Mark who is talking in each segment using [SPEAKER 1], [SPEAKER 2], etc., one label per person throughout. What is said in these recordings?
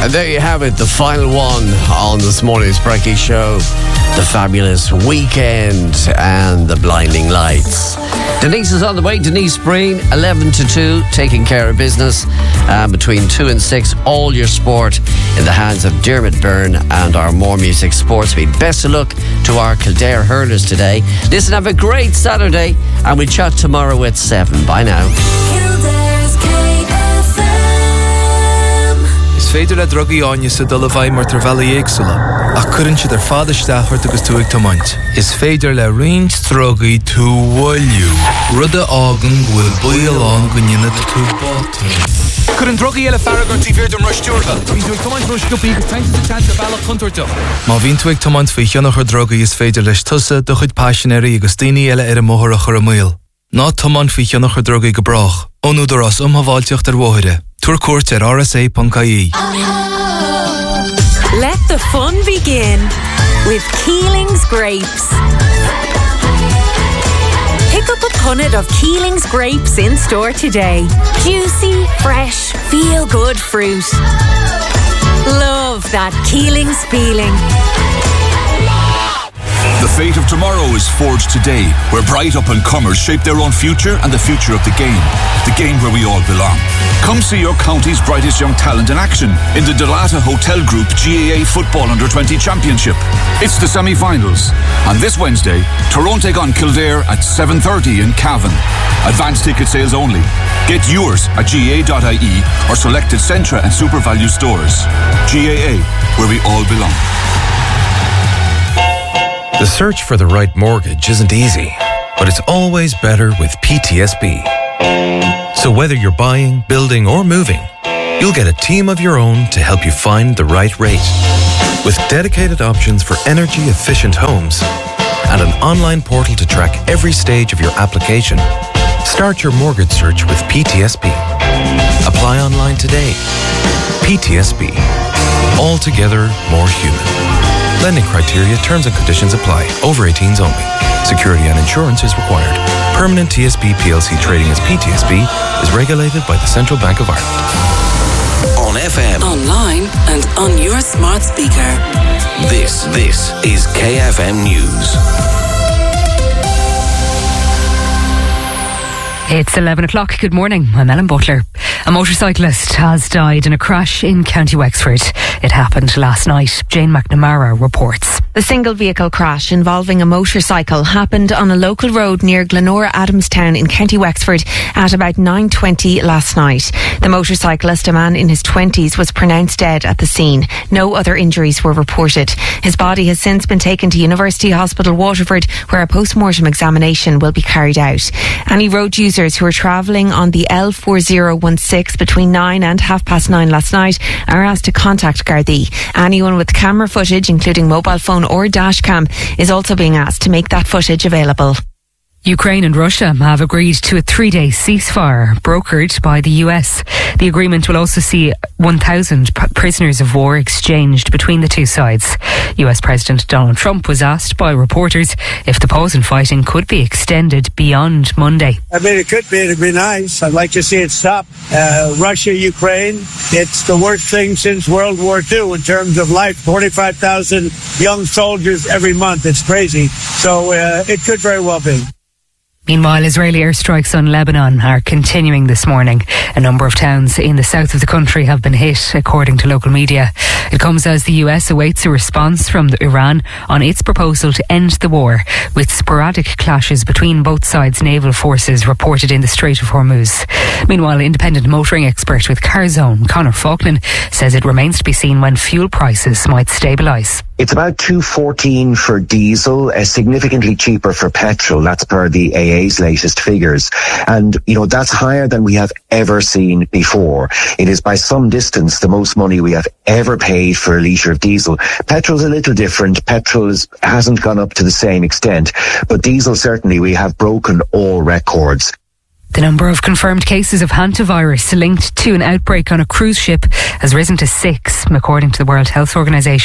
[SPEAKER 1] And there you have it, the final one on this morning's Breaky Show. The Fabulous Weekend and the Blinding Lights. Denise is on the way. Denise Breen, 11 to 2, taking care of business. Between 2 and 6, all your sport in the hands of Dermot Byrne and our More Music Sports Beat. Best of luck to our Kildare hurlers today. Listen, have a great Saturday, and we'll chat tomorrow at 7. Bye now.
[SPEAKER 2] Féidir le drogaí áine sa dul a bhaid mar tar bheala éagsúla, ach cuireann siad ar fad isteach chuirt agus tú ag tomaint. Is féidir le roinnt drogaí tú bhfuilú. Rud a ágan bhfuil buailán go nionad tú báta. Cuireann drogaí eile farragar tí bhír don ruistíortha. Bhín tú ag tomaint ruisciúpaí agus tainte sa teanta bheala chuntarteach. Má bhín tú ag tomaint faoi cheannach drogaí is féidir leis tusa do chuid páisinéirí agus daoine eile ar a móthar a chur a míl. Ná tomaint faoi cheannach drogaí go brach, ónúidir as umhaváilteocht ar bmhóire. Tour court at rsa.ie.
[SPEAKER 3] Let the fun begin with Keeling's Grapes. Pick up a punnet of Keeling's Grapes in store today. Juicy, fresh, feel-good fruit. Love that Keeling's feeling.
[SPEAKER 4] The fate of tomorrow is forged today, where bright up-and-comers shape their own future and the future of the game where we all belong. Come see your county's brightest young talent in action in the Delata Hotel Group GAA Football Under-20 Championship. It's the semi-finals, and this Wednesday, Tyrone take on Kildare at 7:30 in Cavan. Advance ticket sales only. Get yours at GAA.ie or selected Centra and SuperValue stores. GAA, where we all belong.
[SPEAKER 5] The search for the right mortgage isn't easy, but it's always better with PTSB. So whether you're buying, building, or moving, you'll get a team of your own to help you find the right rate. With dedicated options for energy-efficient homes and an online portal to track every stage of your application, start your mortgage search with PTSB. Apply online today. PTSB. Altogether more human. Lending criteria, terms and conditions apply. Over 18s only. Security and insurance is required. Permanent TSB PLC trading as PTSB is regulated by the Central Bank of Ireland.
[SPEAKER 6] On FM, online and on your smart speaker. This is KFM News.
[SPEAKER 7] It's 11 o'clock. Good morning. I'm Ellen Butler. A motorcyclist has died in a crash in County Wexford. It happened last night. Jane McNamara reports.
[SPEAKER 8] The single vehicle crash involving a motorcycle happened on a local road near Glenora Adamstown in County Wexford at about 9:20 last night. The motorcyclist, a man in his 20s, was pronounced dead at the scene. No other injuries were reported. His body has since been taken to University Hospital Waterford, where a post-mortem examination will be carried out. Any road users who are travelling on the L4016 between 9 and 9:30 last night are asked to contact Gardaí. Anyone with camera footage, including mobile phone or dash cam, is also being asked to make that footage available.
[SPEAKER 7] Ukraine and Russia have agreed to a 3-day ceasefire brokered by the US. The agreement will also see 1,000 prisoners of war exchanged between the two sides. US President Donald Trump was asked by reporters if the pause in fighting could be extended beyond Monday.
[SPEAKER 9] I mean, it could be. It'd be nice. I'd like to see it stop. Russia, Ukraine, it's the worst thing since World War II in terms of life. 45,000 young soldiers every month. It's crazy. So it could very well be.
[SPEAKER 7] Meanwhile, Israeli airstrikes on Lebanon are continuing this morning. A number of towns in the south of the country have been hit, according to local media. It comes as the US awaits a response from Iran on its proposal to end the war, with sporadic clashes between both sides' naval forces reported in the Strait of Hormuz. Meanwhile, independent motoring expert with CarZone, Conor Faulkner, says it remains to be seen when fuel prices might stabilise.
[SPEAKER 10] It's about $2.14 for diesel, significantly cheaper for petrol. That's per the AA's latest figures. And, that's higher than we have ever seen before. It is by some distance the most money we have ever paid for a litre of diesel. Petrol's a little different. Petrol hasn't gone up to the same extent. But diesel, certainly, we have broken all records.
[SPEAKER 7] The number of confirmed cases of hantavirus linked to an outbreak on a cruise ship has risen to 6, according to the World Health Organization.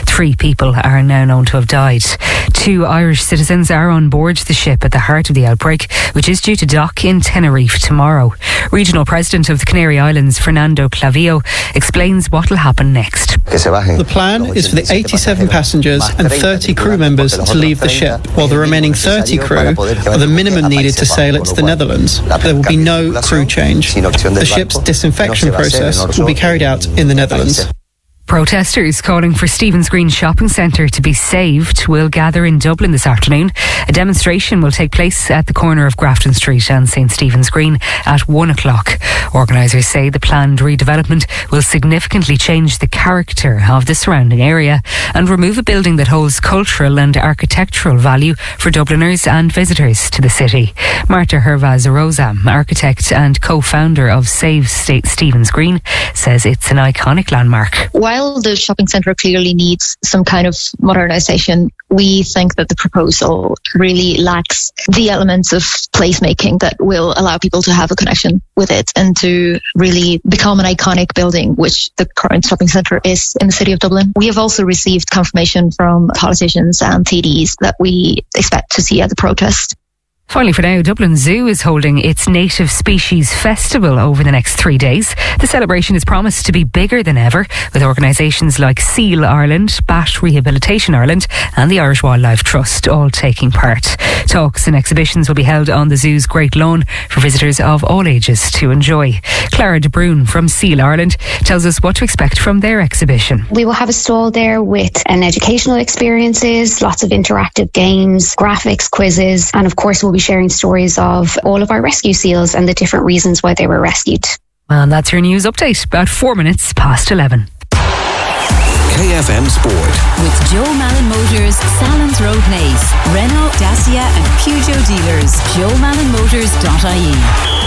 [SPEAKER 7] 3 people are now known to have died. 2 Irish citizens are on board the ship at the heart of the outbreak, which is due to dock in Tenerife tomorrow. Regional President of the Canary Islands, Fernando Clavillo, explains what will happen next.
[SPEAKER 11] The plan is for the 87 passengers and 30 crew members to leave the ship, while the remaining 30 crew are the minimum needed to sail it to the Netherlands. There will be no crew change. The ship's disinfection process will be carried out in the Netherlands.
[SPEAKER 7] Protesters calling for Stephen's Green Shopping Centre to be saved will gather in Dublin this afternoon. A demonstration will take place at the corner of Grafton Street and St Stephen's Green at 1 o'clock. Organisers say the planned redevelopment will significantly change the character of the surrounding area and remove a building that holds cultural and architectural value for Dubliners and visitors to the city. Marta Hervaz Rosa, architect and co-founder of Save Stephen's Green, says it's an iconic landmark.
[SPEAKER 12] While the shopping centre clearly needs some kind of modernisation, we think that the proposal really lacks the elements of placemaking that will allow people to have a connection with it and to really become an iconic building, which the current shopping centre is in the city of Dublin. We have also received confirmation from politicians and TDs that we expect to see at the protest.
[SPEAKER 7] Finally for now, Dublin Zoo is holding its Native Species Festival over the next 3 days. The celebration is promised to be bigger than ever, with organisations like Seal Ireland, Bat Rehabilitation Ireland and the Irish Wildlife Trust all taking part. Talks and exhibitions will be held on the zoo's Great Lawn for visitors of all ages to enjoy. Clara De Bruyne from Seal Ireland tells us what to expect from their exhibition.
[SPEAKER 13] We will have a stall there with educational experiences, lots of interactive games, graphics, quizzes, and of course we'll be sharing stories of all of our rescue seals and the different reasons why they were rescued.
[SPEAKER 7] And that's your news update, about 4 minutes past 11.
[SPEAKER 6] KFM Sport.
[SPEAKER 3] With Joe Malin Motors, Salons Road Naas, Renault, Dacia and Peugeot dealers. JoeMalinMotors.ie.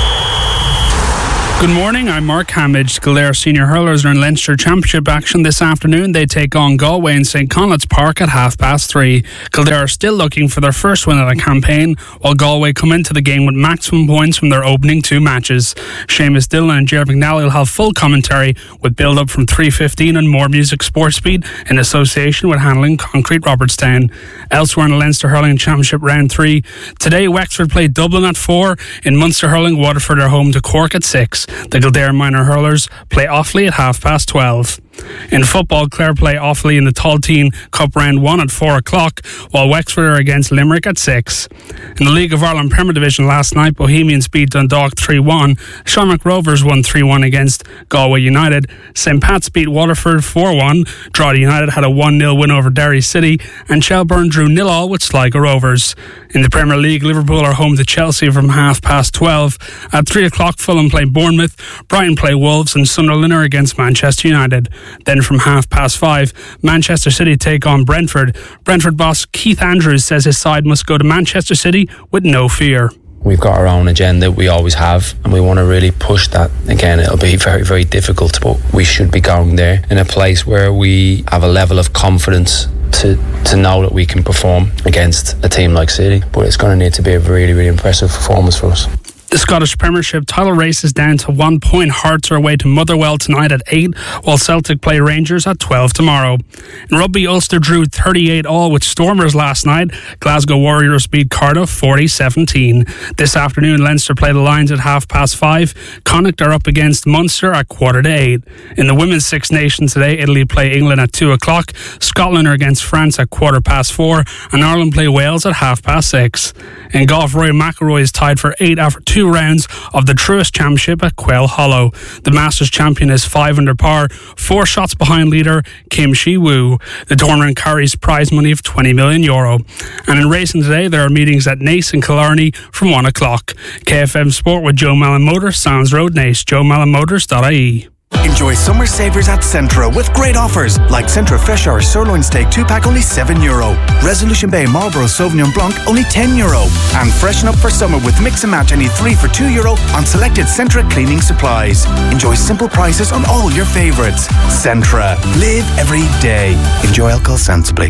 [SPEAKER 14] Good morning, I'm Mark Hamage. Kildare senior hurlers are in Leinster Championship action this afternoon. They take on Galway in St Conleth's Park at 3:30. Kildare are still looking for their first win of the campaign, while Galway come into the game with maximum points from their opening 2 matches. Seamus Dillon and Gerard McNally will have full commentary with build-up from 3:15 and More Music Sports Speed in association with Handling Concrete Robertstown. Elsewhere in the Leinster Hurling Championship Round 3, today Wexford play Dublin at 4. In Munster Hurling, Waterford are home to Cork at 6. The Kildare minor hurlers play Offaly at 12:30. In football, Clare play Offaly in the Talteen Cup Round 1 at 4 o'clock, while Wexford are against Limerick at 6. In the League of Ireland Premier Division last night, Bohemians beat Dundalk 3-1. Shamrock Rovers won 3-1 against Galway United. St Pat's beat Waterford 4-1. Drogheda United had a 1-0 win over Derry City, and Shelbourne drew 0-0 with Sligo Rovers. In the Premier League, Liverpool are home to Chelsea from 12:30. At 3 o'clock, Fulham play Bournemouth, Brighton play Wolves, and Sunderland are against Manchester United. Then from 5:30, Manchester City take on Brentford. Brentford boss Keith Andrews says his side must go to Manchester City with no fear.
[SPEAKER 15] We've got our own agenda, we always have, and we want to really push that. Again, it'll be very, very difficult, but we should be going there in a place where we have a level of confidence to know that we can perform against a team like City. But it's going to need to be a really, really impressive performance for us.
[SPEAKER 14] The Scottish Premiership title race is down to 1 point. Hearts are away to Motherwell tonight at 8, while Celtic play Rangers at 12 tomorrow. In rugby, Ulster drew 38-all with Stormers last night. Glasgow Warriors beat Cardiff 40-17. This afternoon, Leinster play the Lions at 5:30. Connacht are up against Munster at 7:45. In the Women's Six Nations today, Italy play England at 2 o'clock. Scotland are against France at 4:15, and Ireland play Wales at 6:30. In golf, Rory McIlroy is tied for 8 after 2 rounds of the Truist Championship at Quail Hollow. The Masters champion is 5 under par, 4 shots behind leader Kim Shi-woo. The tournament carries prize money of €20 million. And in racing today, there are meetings at Naas and Killarney from 1 o'clock. KFM Sport with Joe Malin Motors, Sounds Road Naas, JoeMalinMotors.ie.
[SPEAKER 16] Enjoy summer savers at Centra with great offers like Centra Fresh Hour Sirloin Steak 2-pack only €7, Resolution Bay Marlborough Sauvignon Blanc only €10, and freshen up for summer with Mix and Match only 3 for €2 on selected Centra cleaning supplies. Enjoy simple prices on all your favourites. Centra. Live every day. Enjoy alcohol sensibly.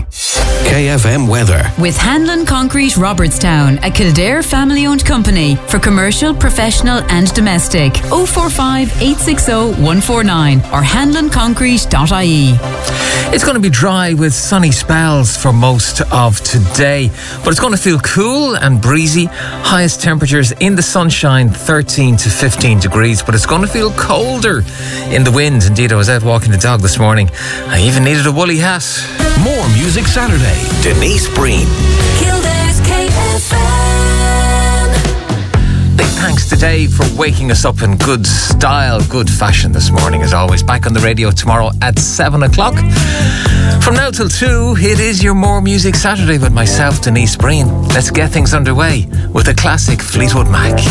[SPEAKER 6] KFM weather.
[SPEAKER 17] With Handling Concrete Robertstown, a Kildare family-owned company for commercial, professional and domestic. 045 860 149 or handlandconcrete.ie.
[SPEAKER 5] It's going to be dry with sunny spells for most of today, but it's going to feel cool and breezy. Highest temperatures in the sunshine 13 to 15 degrees, but it's going to feel colder in the wind. Indeed, I was out walking the dog this morning. I even needed a woolly hat.
[SPEAKER 6] More Music Saturday. Denise Breen.
[SPEAKER 3] Kildare's KFM.
[SPEAKER 5] Big thanks to Dave for waking us up in good style, good fashion this morning, as always. Back on the radio tomorrow at 7 o'clock. From now till 2, it is your More Music Saturday with myself, Denise Breen. Let's get things underway with a classic Fleetwood Mac.